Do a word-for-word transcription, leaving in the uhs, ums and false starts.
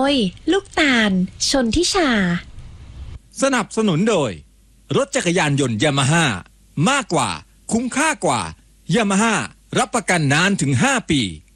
ยลูกตาลชนทิชาสนับสนุนโดยรถจักรยานยนต์ยามาฮ่ามากกว่าคุ้มค่ากว่ายามาฮ่ารับประกันนานถึงห้าปี